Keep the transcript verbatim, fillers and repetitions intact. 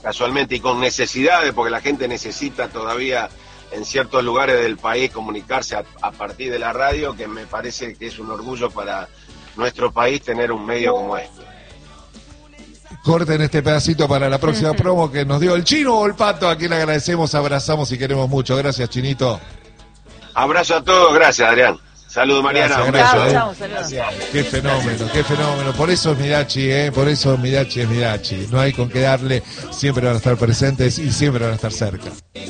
casualmente, y con necesidades, porque la gente necesita todavía en ciertos lugares del país comunicarse a, a partir de la radio, que me parece que es un orgullo para nuestro país tener un medio como este. Corten este pedacito para la próxima promo que nos dio el Chino o el Pato, a quien agradecemos, abrazamos y queremos mucho. Gracias, Chinito. Abrazo a todos, gracias, Adrián. Saludos, Mariana. Gracias, Un gracias, beso, chao, ¿eh? chao, qué fenómeno, qué fenómeno. Por eso es Mirachi, ¿eh? Por eso Mirachi es Mirachi. No hay con qué darle, siempre van a estar presentes y siempre van a estar cerca.